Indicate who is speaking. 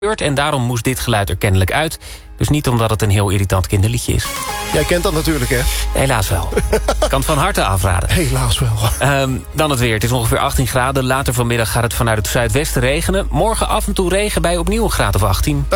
Speaker 1: En daarom moest dit geluid er kennelijk uit. Dus niet omdat het een heel irritant kinderliedje is.
Speaker 2: Jij kent dat natuurlijk, hè?
Speaker 1: Helaas wel. Ik kan het van harte afraden.
Speaker 2: Helaas wel.
Speaker 1: Dan het weer. Het is ongeveer 18 graden. Later vanmiddag gaat het vanuit het zuidwesten regenen. Morgen af en toe regen bij opnieuw een graad of 18.